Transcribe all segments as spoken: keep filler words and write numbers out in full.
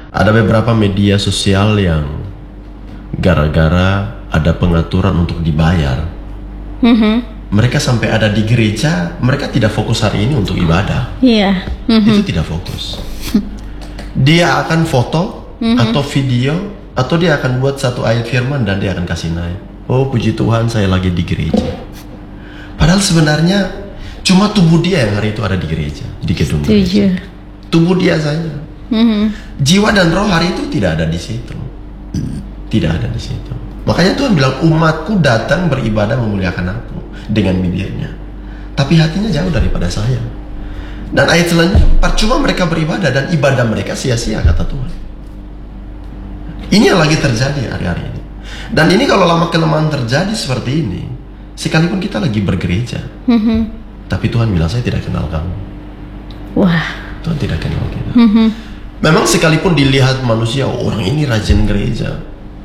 Ada beberapa media sosial yang gara-gara ada pengaturan untuk dibayar, mm-hmm. mereka sampai ada di gereja, mereka tidak fokus hari ini untuk ibadah. Iya. Yeah. Mm-hmm. Itu tidak fokus. Dia akan foto mm-hmm. atau video, atau dia akan buat satu ayat firman dan dia akan kasih naik. Oh puji Tuhan saya lagi di gereja. Padahal sebenarnya cuma tubuh dia yang hari itu ada di gereja, di gedung gereja. Tubuh dia saja. Mm-hmm. Jiwa dan roh hari itu tidak ada di situ. Tidak ada di situ. Makanya Tuhan bilang umatku datang beribadah memuliakan aku dengan bibirnya, tapi hatinya jauh daripada saya. Dan ayat selanjutnya, percuma mereka beribadah dan ibadah mereka sia-sia, kata Tuhan. Ini yang lagi terjadi hari-hari ini. Dan ini kalau lama kelemahan terjadi seperti ini, sekalipun kita lagi bergereja, mm-hmm. tapi Tuhan bilang saya tidak kenal kamu. Wah. Tuhan tidak kenal kita. Mm-hmm. Memang sekalipun dilihat manusia, oh, orang ini rajin gereja,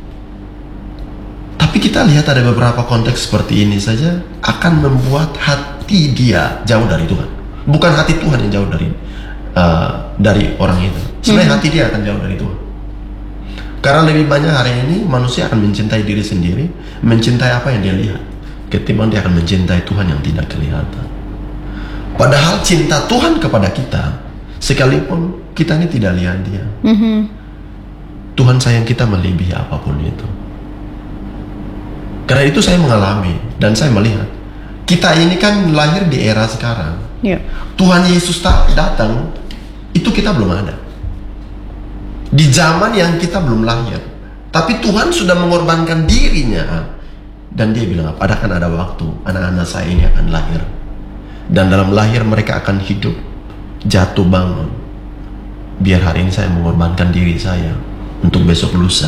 tapi kita lihat ada beberapa konteks seperti ini saja akan membuat hati dia jauh dari Tuhan. Bukan hati Tuhan yang jauh dari uh, dari orang itu. Sebenarnya hmm. hati dia akan jauh dari Tuhan. Karena lebih banyak hari ini manusia akan mencintai diri sendiri, mencintai apa yang dia lihat, ketimbang dia akan mencintai Tuhan yang tidak kelihatan. Padahal cinta Tuhan kepada kita, sekalipun kita ini tidak lihat dia, mm-hmm. Tuhan sayang kita melebihi apapun itu. Karena itu saya mengalami dan saya melihat kita ini kan lahir di era sekarang. Yeah. Tuhan Yesus datang itu kita belum ada. Di zaman yang kita belum lahir, tapi Tuhan sudah mengorbankan dirinya dan dia bilang apa? Ada kan ada waktu anak-anak saya ini akan lahir, dan dalam lahir mereka akan hidup, jatuh bangun. Biar hari ini saya mengorbankan diri saya untuk besok lusa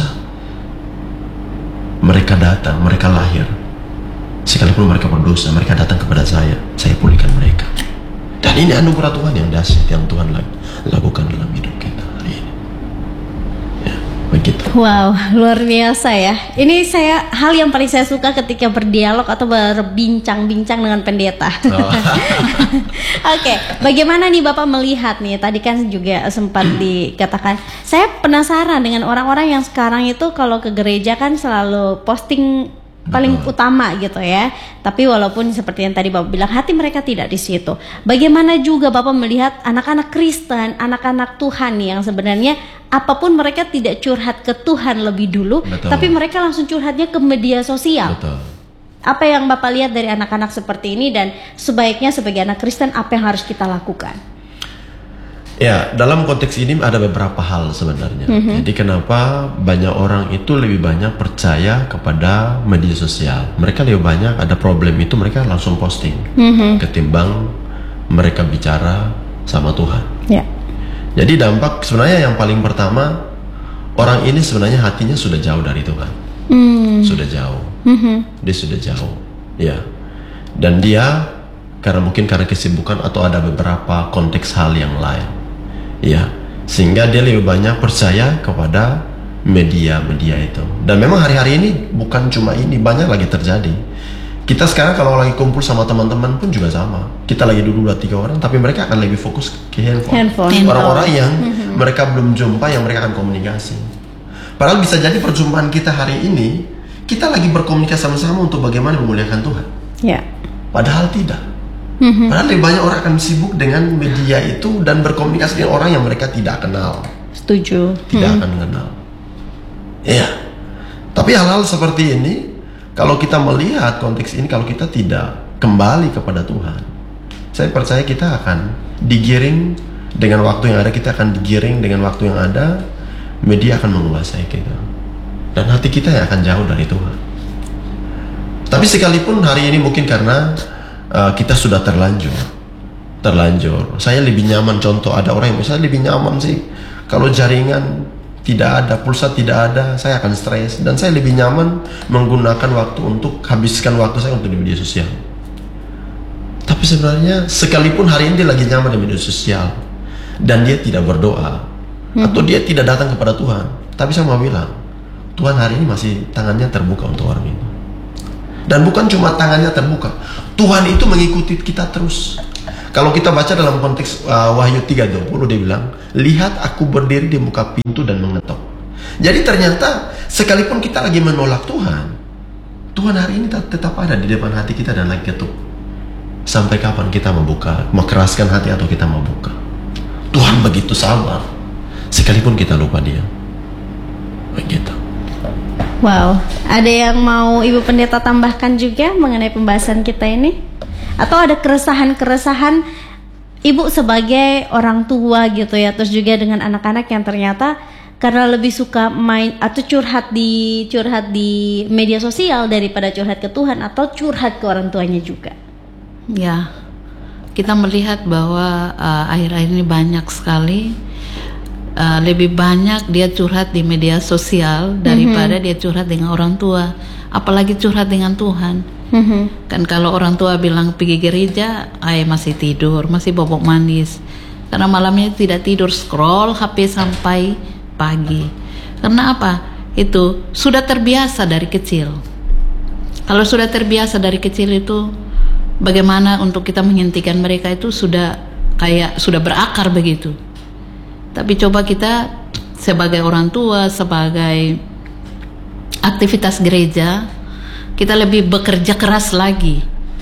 mereka datang, mereka lahir. Sekalipun mereka berdosa, mereka datang kepada saya, saya pulihkan mereka. Dan ini anugerah Tuhan yang dahsyat yang Tuhan lakukan dalam hidup kita hari ini. Ya, begitu. Wow, luar biasa ya. Ini saya hal yang paling saya suka ketika berdialog atau berbincang-bincang dengan pendeta. Oh. Oke, okay. Bagaimana nih Bapak melihat nih? Tadi kan juga sempat dikatakan, saya penasaran dengan orang-orang yang sekarang itu kalau ke gereja kan selalu posting paling Betul. utama gitu ya. Tapi walaupun seperti yang tadi Bapak bilang, hati mereka tidak di situ. Bagaimana juga Bapak melihat anak-anak Kristen, anak-anak Tuhan yang sebenarnya apapun mereka tidak curhat ke Tuhan lebih dulu, Betul. tapi mereka langsung curhatnya ke media sosial. Betul. Apa yang Bapak lihat dari anak-anak seperti ini, dan sebaiknya sebagai anak Kristen apa yang harus kita lakukan? Ya, dalam konteks ini ada beberapa hal sebenarnya. Mm-hmm. Jadi kenapa banyak orang itu lebih banyak percaya kepada media sosial. Mereka lebih banyak ada problem itu mereka langsung posting, mm-hmm. ketimbang mereka bicara sama Tuhan. Yeah. Jadi dampak sebenarnya yang paling pertama, orang ini sebenarnya hatinya sudah jauh dari Tuhan. Mm. Sudah jauh. Mm-hmm. Dia sudah jauh. Ya. Dan dia karena mungkin karena kesibukan atau ada beberapa konteks hal yang lain. Ya, sehingga dia lebih banyak percaya kepada media-media itu. Dan memang hari-hari ini bukan cuma ini, banyak lagi terjadi. Kita sekarang kalau lagi kumpul sama teman-teman pun juga sama. Kita lagi duduk dua tiga orang, tapi mereka akan lebih fokus ke handphone. handphone. Orang-orang yang mm-hmm. mereka belum jumpa, yang mereka akan komunikasi. Padahal bisa jadi perjumpaan kita hari ini, kita lagi berkomunikasi sama-sama untuk bagaimana memuliakan Tuhan. Ya. Padahal tidak. Mm-hmm. Padahal lebih banyak orang akan sibuk dengan media itu dan berkomunikasi dengan orang yang mereka tidak kenal. Setuju. Tidak mm-hmm. akan kenal. Ya. Tapi hal-hal seperti ini, kalau kita melihat konteks ini, kalau kita tidak kembali kepada Tuhan, saya percaya kita akan digiring dengan waktu yang ada. Kita akan digiring dengan waktu yang ada. Media akan menguasai kita, dan hati kita yang akan jauh dari Tuhan. Tapi sekalipun hari ini mungkin karena Uh, kita sudah terlanjur terlanjur saya lebih nyaman. Contoh, ada orang yang misalnya lebih nyaman sih kalau jaringan tidak ada, pulsa tidak ada, saya akan stres, dan saya lebih nyaman menggunakan waktu untuk habiskan waktu saya untuk di media sosial. Tapi sebenarnya sekalipun hari ini dia lagi nyaman di media sosial dan dia tidak berdoa, hmm. atau dia tidak datang kepada Tuhan, tapi saya mau bilang Tuhan hari ini masih tangannya terbuka untuk orang itu. Dan bukan cuma tangannya terbuka, Tuhan itu mengikuti kita terus. Kalau kita baca dalam konteks uh, Wahyu tiga dua puluh, dia bilang, lihat aku berdiri di muka pintu dan mengetok. Jadi ternyata sekalipun kita lagi menolak Tuhan, Tuhan hari ini tetap ada di depan hati kita dan lagi ketuk. Sampai kapan kita membuka, mengeraskan hati atau kita membuka? Tuhan begitu sabar, sekalipun kita lupa Dia. Begitu. Wow, ada yang mau Ibu Pendeta tambahkan juga mengenai pembahasan kita ini? Atau ada keresahan-keresahan Ibu sebagai orang tua gitu ya, terus juga dengan anak-anak yang ternyata karena lebih suka main atau curhat di curhat di media sosial daripada curhat ke Tuhan atau curhat ke orang tuanya juga. Ya, kita melihat bahwa uh, akhir-akhir ini banyak sekali uh, lebih banyak dia curhat di media sosial daripada mm-hmm. dia curhat dengan orang tua, apalagi curhat dengan Tuhan. Mm-hmm. Kan kalau orang tua bilang pergi gereja, ay masih tidur, masih bobok manis, karena malamnya tidak tidur, scroll H P sampai pagi. Karena apa? Itu sudah terbiasa dari kecil. Kalau sudah terbiasa dari kecil itu, bagaimana untuk kita menghentikan mereka itu sudah kayak sudah berakar begitu. Tapi coba kita sebagai orang tua, sebagai aktivitas gereja, kita lebih bekerja keras lagi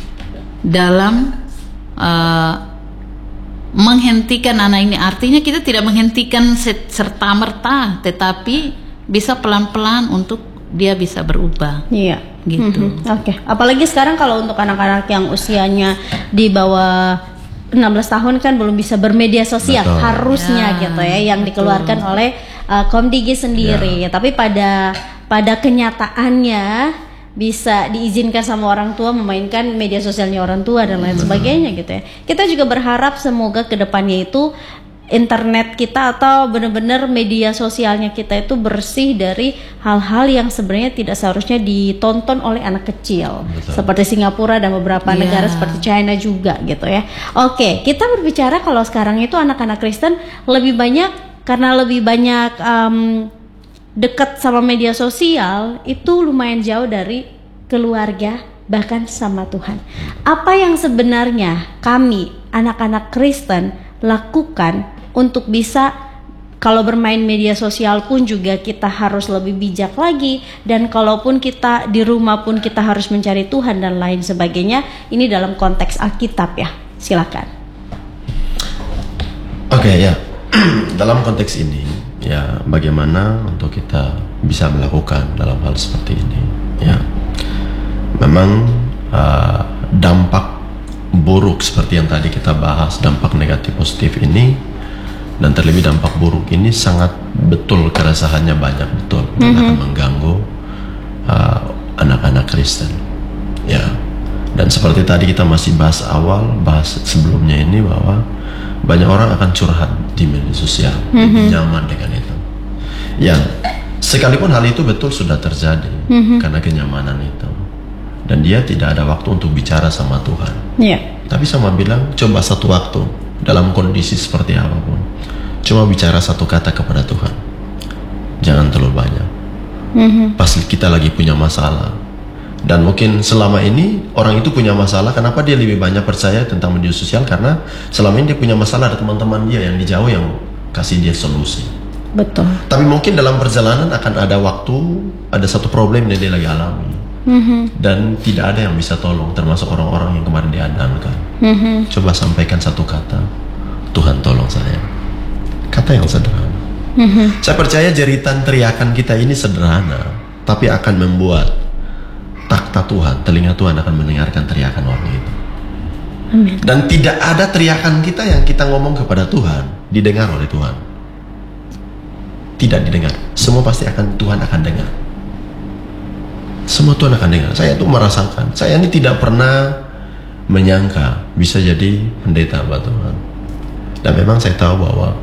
dalam uh, menghentikan anak ini. Artinya kita tidak menghentikan serta-merta, tetapi bisa pelan-pelan untuk dia bisa berubah. Iya, gitu. Mm-hmm. Oke. Okay. Apalagi sekarang kalau untuk anak-anak yang usianya di bawah enam belas tahun kan belum bisa bermedia sosial. Betul. Harusnya ya, gitu ya, yang betul. Dikeluarkan oleh uh, Komdigi sendiri. Ya. Tapi pada pada kenyataannya bisa diizinkan sama orang tua memainkan media sosialnya orang tua dan lain sebagainya gitu ya. Kita juga berharap semoga kedepannya itu internet kita atau benar-benar media sosialnya kita itu bersih dari hal-hal yang sebenarnya tidak seharusnya ditonton oleh anak kecil. Betul. Seperti Singapura dan beberapa yeah. negara seperti China juga gitu ya. Oke, kita berbicara kalau sekarang itu anak-anak Kristen lebih banyak karena lebih banyak um, dekat sama media sosial, itu lumayan jauh dari keluarga bahkan sama Tuhan. Apa yang sebenarnya kami anak-anak Kristen lakukan untuk bisa, kalau bermain media sosial pun juga kita harus lebih bijak lagi, dan kalaupun kita di rumah pun kita harus mencari Tuhan dan lain sebagainya. Ini dalam konteks Alkitab ya. Silakan. Oke okay, ya. Dalam konteks ini ya, bagaimana untuk kita bisa melakukan dalam hal seperti ini ya. Memang uh, dampak buruk seperti yang tadi kita bahas, dampak negatif positif ini, dan terlebih dampak buruk ini sangat betul, keresahannya banyak betul, dan mm-hmm. akan mengganggu uh, anak-anak Kristen ya. Dan seperti tadi kita masih bahas awal, bahas sebelumnya ini, bahwa banyak orang akan curhat di media sosial, mm-hmm. nyaman dengan itu. Ya, sekalipun hal itu betul sudah terjadi mm-hmm. karena kenyamanan itu, dan dia tidak ada waktu untuk bicara sama Tuhan. Yeah. Tapi sama bilang, coba satu waktu dalam kondisi seperti apapun, cuma bicara satu kata kepada Tuhan. Jangan terlalu banyak. Mm-hmm. Pasti kita lagi punya masalah. Dan mungkin selama ini orang itu punya masalah. Kenapa dia lebih banyak percaya tentang media sosial? Karena selama ini dia punya masalah, ada teman-teman dia yang di jauh yang kasih dia solusi. Betul. Tapi mungkin dalam perjalanan akan ada waktu, ada satu problem yang dia lagi alami, mm-hmm. dan tidak ada yang bisa tolong, termasuk orang-orang yang kemarin diandalkan. Mm-hmm. Coba sampaikan satu kata, Tuhan tolong saya. Kata yang sederhana. Mm-hmm. Saya percaya jeritan teriakan kita ini sederhana, tapi akan membuat takhta Tuhan, telinga Tuhan akan mendengarkan teriakan orang itu. Amin. Dan tidak ada teriakan kita yang kita ngomong kepada Tuhan didengar oleh Tuhan. Tidak didengar. Semua pasti akan Tuhan akan dengar. Semua Tuhan akan dengar. Saya tuh merasakan, saya ini tidak pernah menyangka bisa jadi pendeta buat Tuhan. Dan memang saya tahu bahwa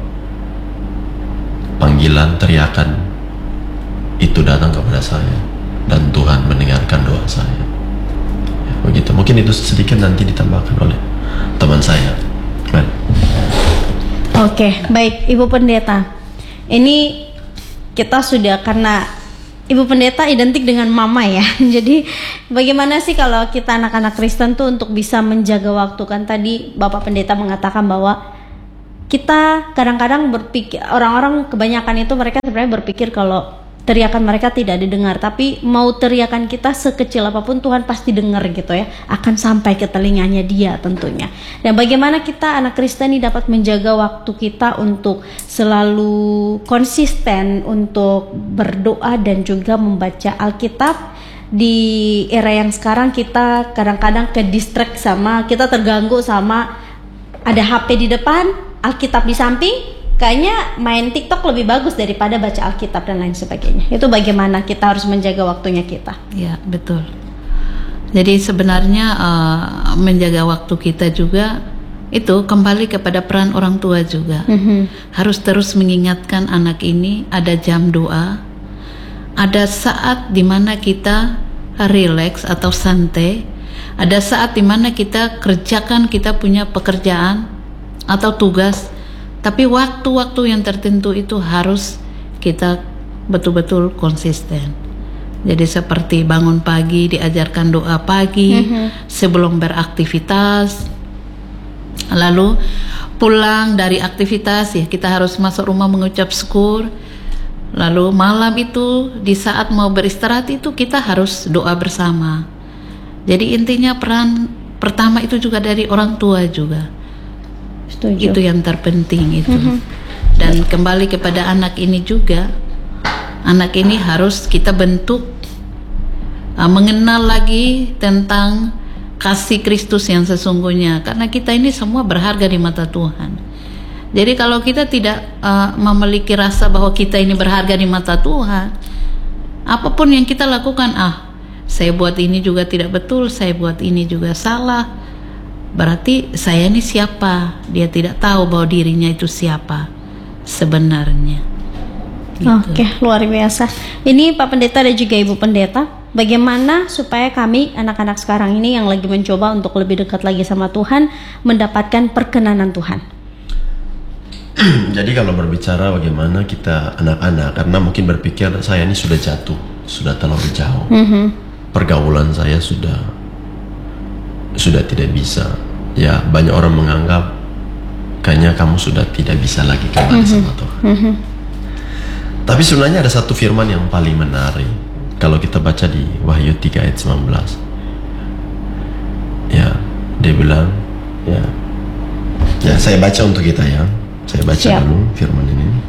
panggilan teriakan itu datang kepada saya, dan Tuhan mendengarkan doa saya ya, begitu. Mungkin itu sedikit nanti ditambahkan oleh teman saya. Baik. Oke, baik Ibu Pendeta. Ini kita sudah, karena Ibu Pendeta identik dengan mama ya. Jadi bagaimana sih kalau kita anak-anak Kristen tuh untuk bisa menjaga waktu? Kan tadi Bapak Pendeta mengatakan bahwa kita kadang-kadang berpikir, orang-orang kebanyakan itu mereka sebenarnya berpikir kalau teriakan mereka tidak didengar, tapi mau teriakan kita sekecil apapun Tuhan pasti dengar gitu ya, akan sampai ke telinganya Dia tentunya. Dan bagaimana kita anak Kristen ini dapat menjaga waktu kita untuk selalu konsisten untuk berdoa dan juga membaca Alkitab. Di era yang sekarang kita kadang-kadang ke distract sama, kita terganggu sama ada H P di depan, Alkitab di samping. Kayaknya main TikTok lebih bagus daripada baca Alkitab dan lain sebagainya. Itu bagaimana kita harus menjaga waktunya kita. Ya, betul. Jadi sebenarnya uh, menjaga waktu kita juga itu kembali kepada peran orang tua juga. Mm-hmm. Harus terus mengingatkan anak ini ada jam doa, ada saat dimana kita relax atau santai, ada saat dimana kita kerjakan kita punya pekerjaan atau tugas. Tapi waktu-waktu yang tertentu itu harus kita betul-betul konsisten. Jadi seperti bangun pagi diajarkan doa pagi, mm-hmm. sebelum beraktivitas. Lalu pulang dari aktivitas ya kita harus masuk rumah mengucap syukur. Lalu malam itu di saat mau beristirahat itu kita harus doa bersama. Jadi intinya peran pertama itu juga dari orang tua juga. Setuju. Itu yang terpenting itu. Mm-hmm. Dan kembali kepada anak ini juga, anak ini harus kita bentuk uh, mengenal lagi tentang kasih Kristus yang sesungguhnya, karena kita ini semua berharga di mata Tuhan. Jadi kalau kita tidak uh, memiliki rasa bahwa kita ini berharga di mata Tuhan, apapun yang kita lakukan, ah saya buat ini juga tidak betul, saya buat ini juga salah, berarti saya ini siapa? Dia tidak tahu bahwa dirinya itu siapa sebenarnya. Gitu. Oke, luar biasa. Ini Pak Pendeta dan juga Ibu Pendeta, bagaimana supaya kami anak-anak sekarang ini yang lagi mencoba untuk lebih dekat lagi sama Tuhan mendapatkan perkenanan Tuhan? Jadi kalau berbicara bagaimana kita anak-anak, karena mungkin berpikir saya ini sudah jatuh, sudah terlalu jauh, mm-hmm. pergaulan saya sudah sudah tidak bisa. Ya banyak orang menganggap kayaknya kamu sudah tidak bisa lagi kembali mm-hmm. sama Tuhan. Mm-hmm. Tapi sebenarnya ada satu firman yang paling menarik kalau kita baca di Wahyu tiga ayat sembilan belas. Ya, dia bilang, ya, ya saya baca untuk kita ya. Saya baca Siap. dulu firman ini.